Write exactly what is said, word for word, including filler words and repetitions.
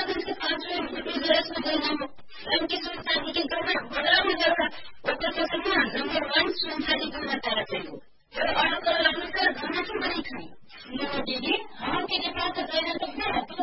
जैसे पांच में देना स्वयं की शादी के करना बड़ा हो जाएगा। बच्चा तो करना नंबर वन स्वयं शादी करना चाहते हो और कर दोनों की बड़ी खाई दीदी हम के पास तो देना तो